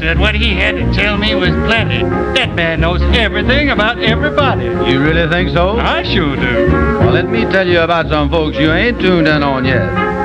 that what he had to tell me was plenty. That man knows everything about everybody. You really think so? I sure do. Well, let me tell you about some folks you ain't tuned in on yet.